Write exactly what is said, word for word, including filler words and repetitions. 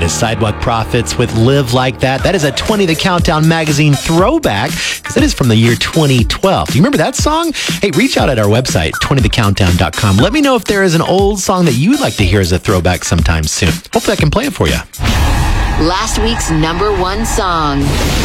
That is Sidewalk Prophets with Live Like That. That is a twenty The Countdown magazine throwback because it is from the year twenty twelve. Do you remember that song? Hey, reach out at our website, twenty the countdown dot com. Let me know if there is an old song that you would like to hear as a throwback sometime soon. Hopefully I can play it for you. Last week's number one song.